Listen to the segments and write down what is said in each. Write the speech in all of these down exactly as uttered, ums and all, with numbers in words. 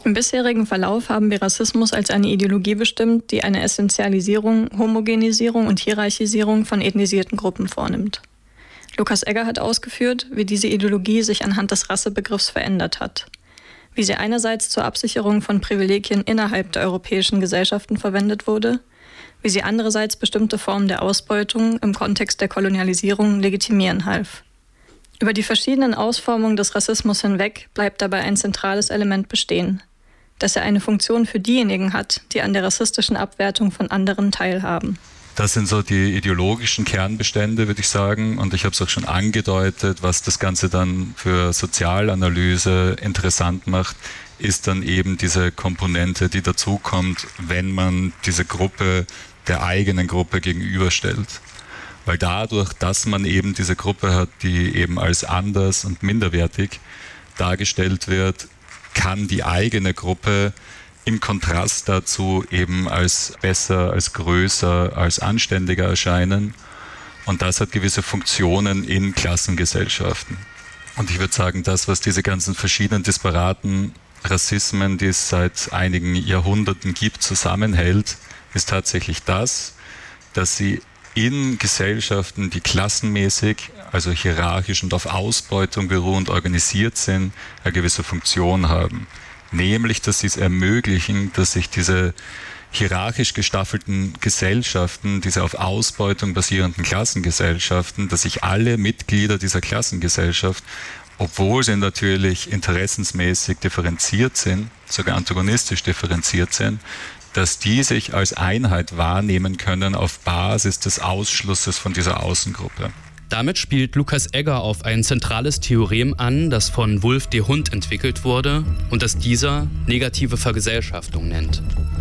Im bisherigen Verlauf haben wir Rassismus als eine Ideologie bestimmt, die eine Essentialisierung, Homogenisierung und Hierarchisierung von ethnisierten Gruppen vornimmt. Lukas Egger hat ausgeführt, wie diese Ideologie sich anhand des Rassebegriffs verändert hat. Wie sie einerseits zur Absicherung von Privilegien innerhalb der europäischen Gesellschaften verwendet wurde, wie sie andererseits bestimmte Formen der Ausbeutung im Kontext der Kolonialisierung legitimieren half. Über die verschiedenen Ausformungen des Rassismus hinweg bleibt dabei ein zentrales Element bestehen, dass er eine Funktion für diejenigen hat, die an der rassistischen Abwertung von anderen teilhaben. Das sind so die ideologischen Kernbestände, würde ich sagen. Und ich habe es auch schon angedeutet, was das Ganze dann für Sozialanalyse interessant macht, ist dann eben diese Komponente, die dazukommt, wenn man diese Gruppe der eigenen Gruppe gegenüberstellt. Weil dadurch, dass man eben diese Gruppe hat, die eben als anders und minderwertig dargestellt wird, kann die eigene Gruppe im Kontrast dazu eben als besser, als größer, als anständiger erscheinen. Und das hat gewisse Funktionen in Klassengesellschaften. Und ich würde sagen, das, was diese ganzen verschiedenen disparaten Rassismen, die es seit einigen Jahrhunderten gibt, zusammenhält, ist tatsächlich das, dass sie in Gesellschaften, die klassenmäßig, also hierarchisch und auf Ausbeutung beruhend organisiert sind, eine gewisse Funktion haben. Nämlich, dass sie es ermöglichen, dass sich diese hierarchisch gestaffelten Gesellschaften, diese auf Ausbeutung basierenden Klassengesellschaften, dass sich alle Mitglieder dieser Klassengesellschaft, obwohl sie natürlich interessensmäßig differenziert sind, sogar antagonistisch differenziert sind, dass die sich als Einheit wahrnehmen können auf Basis des Ausschlusses von dieser Außengruppe. Damit spielt Lukas Egger auf ein zentrales Theorem an, das von Wulf de Hund entwickelt wurde und das dieser negative Vergesellschaftung nennt.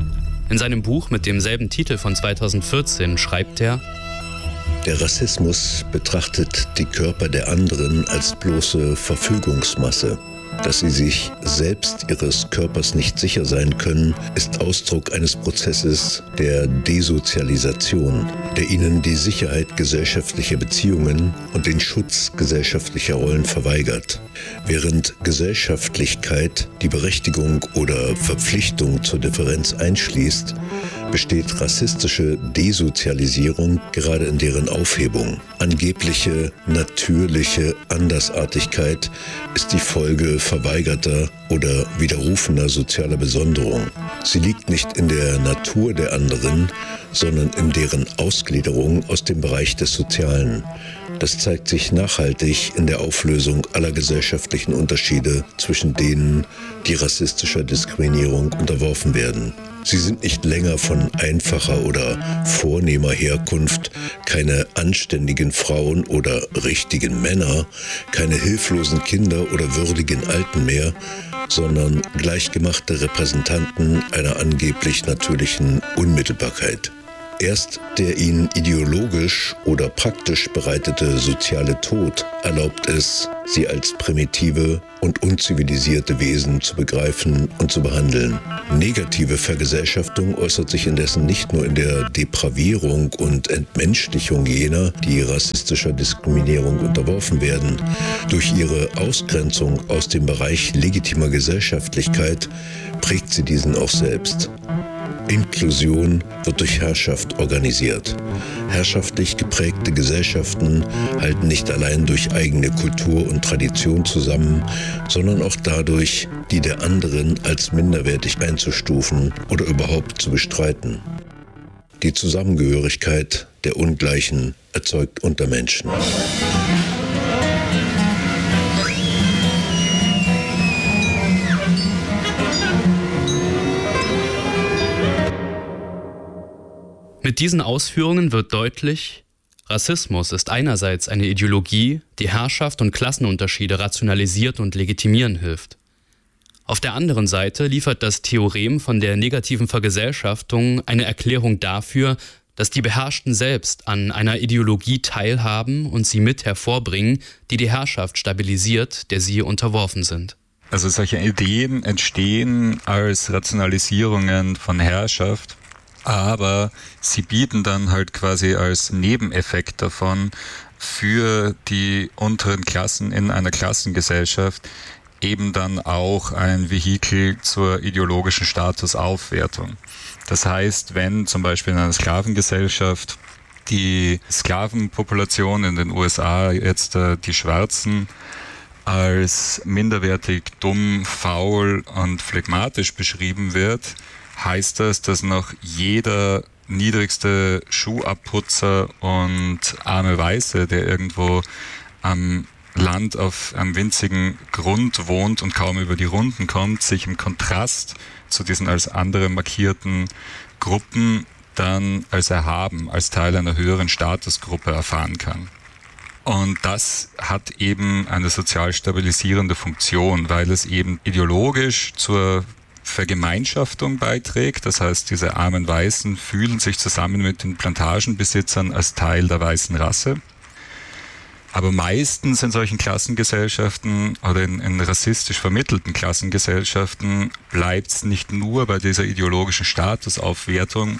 In seinem Buch mit demselben Titel von zweitausendvierzehn schreibt er: Der Rassismus betrachtet die Körper der anderen als bloße Verfügungsmasse. Dass sie sich selbst ihres Körpers nicht sicher sein können, ist Ausdruck eines Prozesses der Desozialisation, der ihnen die Sicherheit gesellschaftlicher Beziehungen und den Schutz gesellschaftlicher Rollen verweigert. Während Gesellschaftlichkeit die Berechtigung oder Verpflichtung zur Differenz einschließt, besteht rassistische Desozialisierung gerade in deren Aufhebung. Angebliche, natürliche Andersartigkeit ist die Folge verweigerter oder widerrufener sozialer Besonderung. Sie liegt nicht in der Natur der anderen, sondern in deren Ausgliederung aus dem Bereich des Sozialen. Das zeigt sich nachhaltig in der Auflösung aller gesellschaftlichen Unterschiede zwischen denen, die rassistischer Diskriminierung unterworfen werden. Sie sind nicht länger von einfacher oder vornehmer Herkunft, keine anständigen Frauen oder richtigen Männer, keine hilflosen Kinder oder würdigen Alten mehr, sondern gleichgemachte Repräsentanten einer angeblich natürlichen Unmittelbarkeit. Erst der ihnen ideologisch oder praktisch bereitete soziale Tod erlaubt es, sie als primitive und unzivilisierte Wesen zu begreifen und zu behandeln. Negative Vergesellschaftung äußert sich indessen nicht nur in der Depravierung und Entmenschlichung jener, die rassistischer Diskriminierung unterworfen werden. Durch ihre Ausgrenzung aus dem Bereich legitimer Gesellschaftlichkeit prägt sie diesen auch selbst. Inklusion wird durch Herrschaft organisiert. Herrschaftlich geprägte Gesellschaften halten nicht allein durch eigene Kultur und Tradition zusammen, sondern auch dadurch, die der anderen als minderwertig einzustufen oder überhaupt zu bestreiten. Die Zusammengehörigkeit der Ungleichen erzeugt Untermenschen. Mit diesen Ausführungen wird deutlich, Rassismus ist einerseits eine Ideologie, die Herrschaft und Klassenunterschiede rationalisiert und legitimieren hilft. Auf der anderen Seite liefert das Theorem von der negativen Vergesellschaftung eine Erklärung dafür, dass die Beherrschten selbst an einer Ideologie teilhaben und sie mit hervorbringen, die die Herrschaft stabilisiert, der sie unterworfen sind. Also solche Ideen entstehen als Rationalisierungen von Herrschaft, aber sie bieten dann halt quasi als Nebeneffekt davon für die unteren Klassen in einer Klassengesellschaft eben dann auch ein Vehikel zur ideologischen Statusaufwertung. Das heißt, wenn zum Beispiel in einer Sklavengesellschaft die Sklavenpopulation in den U S A, jetzt äh, die Schwarzen, als minderwertig, dumm, faul und phlegmatisch beschrieben wird, heißt das, dass noch jeder niedrigste Schuhabputzer und arme Weiße, der irgendwo am Land auf einem winzigen Grund wohnt und kaum über die Runden kommt, sich im Kontrast zu diesen als andere markierten Gruppen dann als erhaben, als Teil einer höheren Statusgruppe erfahren kann. Und das hat eben eine sozial stabilisierende Funktion, weil es eben ideologisch zur Vergemeinschaftung beiträgt. Das heißt, diese armen Weißen fühlen sich zusammen mit den Plantagenbesitzern als Teil der weißen Rasse. Aber meistens in solchen Klassengesellschaften oder in, in rassistisch vermittelten Klassengesellschaften bleibt es nicht nur bei dieser ideologischen Statusaufwertung,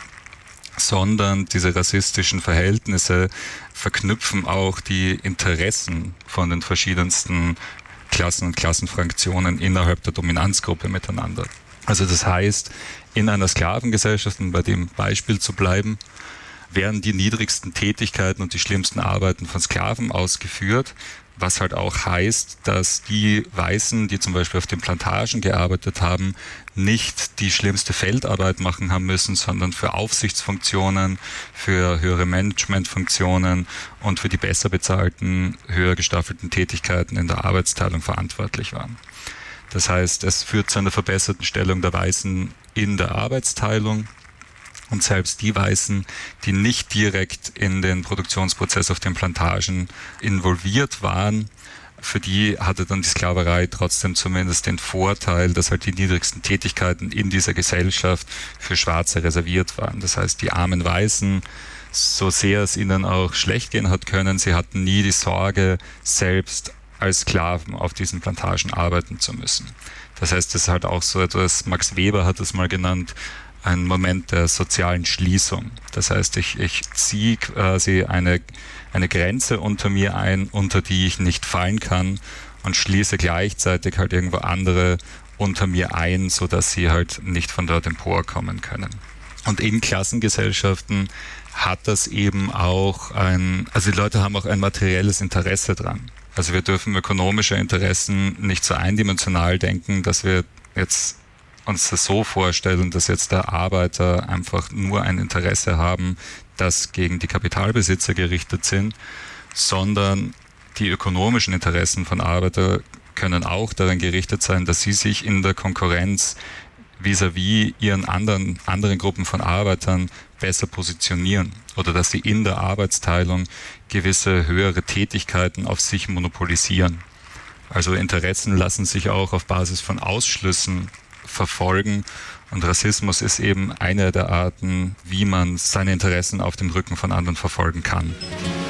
sondern diese rassistischen Verhältnisse verknüpfen auch die Interessen von den verschiedensten Klassen und Klassenfraktionen innerhalb der Dominanzgruppe miteinander. Also das heißt, in einer Sklavengesellschaft, um bei dem Beispiel zu bleiben, werden die niedrigsten Tätigkeiten und die schlimmsten Arbeiten von Sklaven ausgeführt, was halt auch heißt, dass die Weißen, die zum Beispiel auf den Plantagen gearbeitet haben, nicht die schlimmste Feldarbeit machen haben müssen, sondern für Aufsichtsfunktionen, für höhere Managementfunktionen und für die besser bezahlten, höher gestaffelten Tätigkeiten in der Arbeitsteilung verantwortlich waren. Das heißt, es führt zu einer verbesserten Stellung der Weißen in der Arbeitsteilung. Und selbst die Weißen, die nicht direkt in den Produktionsprozess auf den Plantagen involviert waren, für die hatte dann die Sklaverei trotzdem zumindest den Vorteil, dass halt die niedrigsten Tätigkeiten in dieser Gesellschaft für Schwarze reserviert waren. Das heißt, die armen Weißen, so sehr es ihnen auch schlecht gehen hat können, sie hatten nie die Sorge, selbst als Sklaven auf diesen Plantagen arbeiten zu müssen. Das heißt, das ist halt auch so etwas, Max Weber hat es mal genannt, ein Moment der sozialen Schließung. Das heißt, ich, ich ziehe quasi eine, eine Grenze unter mir ein, unter die ich nicht fallen kann und schließe gleichzeitig halt irgendwo andere unter mir ein, sodass sie halt nicht von dort emporkommen können. Und in Klassengesellschaften hat das eben auch ein, also die Leute haben auch ein materielles Interesse dran. Also wir dürfen ökonomische Interessen nicht so eindimensional denken, dass wir jetzt uns das so vorstellen, dass jetzt der Arbeiter einfach nur ein Interesse haben, das gegen die Kapitalbesitzer gerichtet sind, sondern die ökonomischen Interessen von Arbeitern können auch daran gerichtet sein, dass sie sich in der Konkurrenz vis-à-vis ihren anderen, anderen Gruppen von Arbeitern besser positionieren oder dass sie in der Arbeitsteilung gewisse höhere Tätigkeiten auf sich monopolisieren. Also Interessen lassen sich auch auf Basis von Ausschlüssen verfolgen und Rassismus ist eben eine der Arten, wie man seine Interessen auf dem Rücken von anderen verfolgen kann.